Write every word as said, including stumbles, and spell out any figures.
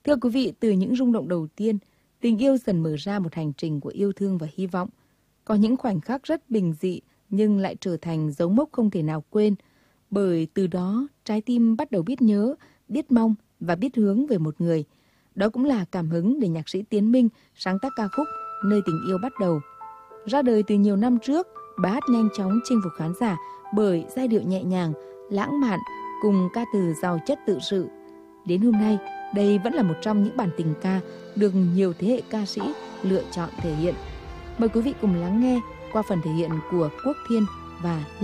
Thưa quý vị, từ những rung động đầu tiên, tình yêu dần mở ra một hành trình của yêu thương và hy vọng. Có những khoảnh khắc rất bình dị nhưng lại trở thành dấu mốc không thể nào quên. Bởi từ đó, trái tim bắt đầu biết nhớ, biết mong và biết hướng về một người. Đó cũng là cảm hứng để nhạc sĩ Tiến Minh sáng tác ca khúc Nơi tình yêu bắt đầu. Ra đời từ nhiều năm trước, bài hát nhanh chóng chinh phục khán giả bởi giai điệu nhẹ nhàng, lãng mạn cùng ca từ giàu chất tự sự. Đến hôm nay, đây vẫn là một trong những bản tình ca được nhiều thế hệ ca sĩ lựa chọn thể hiện. Mời quý vị cùng lắng nghe qua phần thể hiện của Quốc Thiên và Lê